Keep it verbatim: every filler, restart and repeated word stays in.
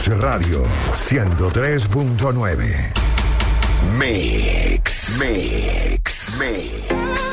Mix Radio ciento tres punto nueve. Mix, Mix, Mix.